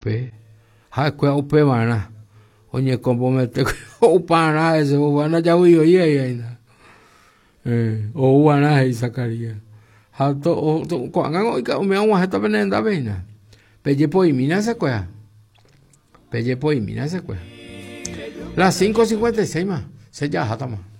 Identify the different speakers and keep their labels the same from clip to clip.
Speaker 1: upe. Hakua upe vana. Oye, compromete upana ese, vana ya voy oye aina. O vana y sacaría. Hato o cuando oiga me agua está venenda vena. Pelle poi mina se cuea. Pelle poi mina se cuea. Las 5:56 más. Se ya jata más.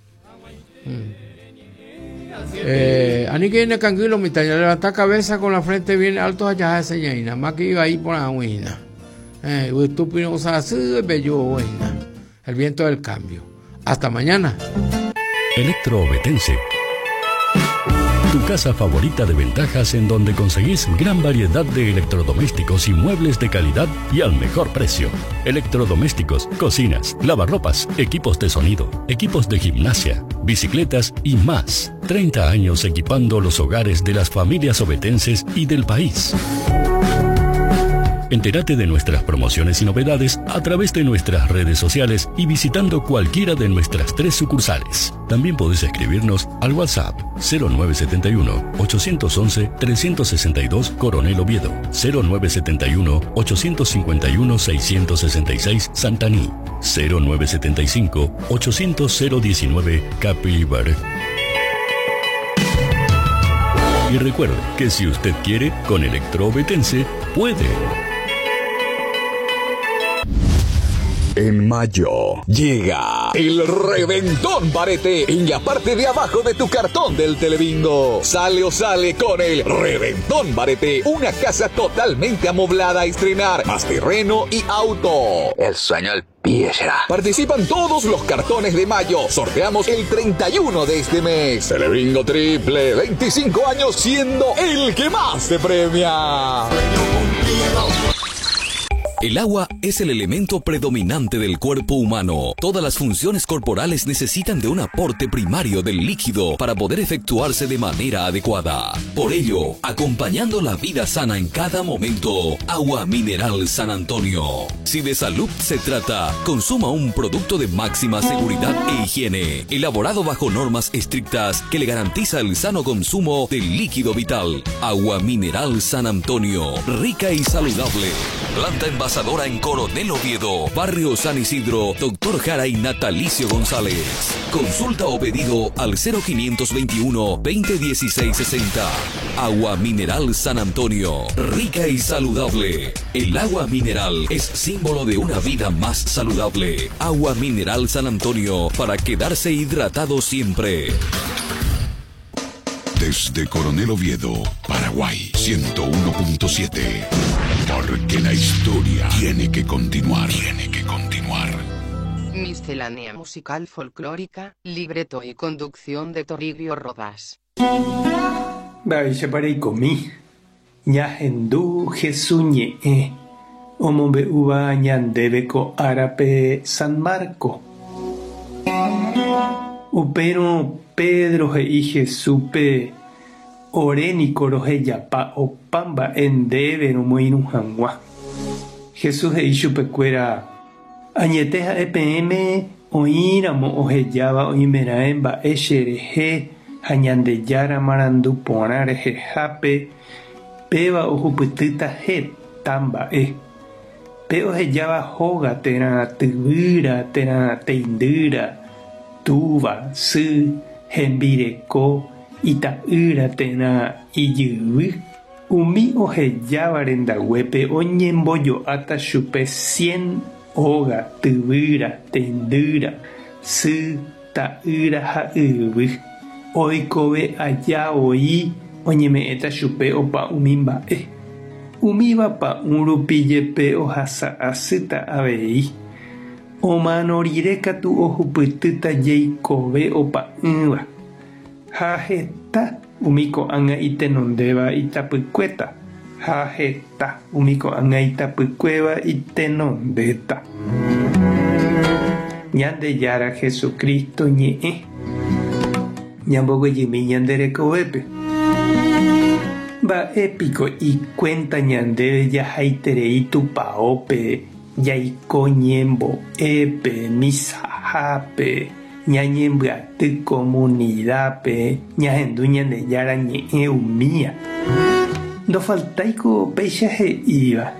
Speaker 1: Ani que viene tranquilo, mi talla levanta cabeza con la frente bien alto allá ese yaina. Más que iba ahí por la huina. Estúpido, o sea, bello, el viento del cambio. Hasta mañana.
Speaker 2: Electroobetense. Tu casa favorita de ventajas en donde conseguís gran variedad de electrodomésticos y muebles de calidad y al mejor precio. Electrodomésticos, cocinas, lavarropas, equipos de sonido, equipos de gimnasia, bicicletas y más. 30 años equipando los hogares de las familias obetenses y del país. Entérate de nuestras promociones y novedades a través de nuestras redes sociales y visitando cualquiera de nuestras 3 sucursales. También podés escribirnos al WhatsApp 0971-811-362 Coronel Oviedo, 0971-851-666 Santaní, 0975-800-019 Capilbar. Y recuerde que si usted quiere, con Electroobetense puede.
Speaker 3: En mayo llega el Reventón Barete en la parte de abajo de tu cartón del Telebingo. Sale o sale con el Reventón Barete, una casa totalmente amoblada a estrenar, más terreno y auto. El sueño del pie será. Participan todos los cartones de mayo. Sorteamos el 31 de este mes. Telebingo Triple, 25 años siendo el que más te premia.
Speaker 4: El agua es el elemento predominante del cuerpo humano. Todas las funciones corporales necesitan de un aporte primario del líquido para poder efectuarse de manera adecuada. Por ello, acompañando la vida sana en cada momento, Agua Mineral San Antonio. Si de salud se trata, consuma un producto de máxima seguridad e higiene, elaborado bajo normas estrictas que le garantiza el sano consumo del líquido vital. Agua Mineral San Antonio, rica y saludable. Planta envasadora en Coronel Oviedo, Barrio San Isidro, Dr. Jara y Natalicio González. Consulta o pedido al 0521-2016-60. Agua Mineral San Antonio, rica y saludable. El agua mineral es símbolo de una vida más saludable. Agua Mineral San Antonio, para quedarse hidratado siempre.
Speaker 5: Desde Coronel Oviedo, Paraguay, 101.7. Porque la historia tiene que continuar. Tiene que continuar.
Speaker 6: Miscelánea musical folclórica, libreto y conducción de Toribio Rodas.
Speaker 7: Vai se parei comí. Ñahendu Jesuñe. Omombe uva ñandebeko arape San Marco. Upero Pedro y Jesupe Orénico roje yapa o pamba endebe no moinu hangua. Jesús e ishupecuera añeteja EPM oíramo ojeyaba oimeraemba eshereje hañandeyara marandu ponareje jape peba ojupytýta hetamba pe ojeyaba hoga térã tyvýra térã teindyra tuva sy hembireko ita'ýra térã ijyvy umi ohejáva rendaguépe oñembojo'áta chupe 100 hoga tyvýra teindyra sy ta'ýra ha yvy oikove aja oi oñeme'ẽta chupe opa umi mba'e umíva pa'ũ rupi jepe ohasa asýta avei omanorire katu ohupytýta jeikove opa'ỹva ha heta umi ko'ág̃a itenondéva itapykuéta ha heta umi ko'ág̃a itapykuéva itenondéta. Ñandejára Jesucristo ñe'ẽ ñamboguejymi ñande rekovépe. Mba'épiko ikuénta ñandéve jahaiterei tupãópe jaiko ñembo'épe misahápe ñañembyaty comunidápe ñahendu Ñandejára ñe'ẽ umíva. Ndofaltáiko péicha he'íva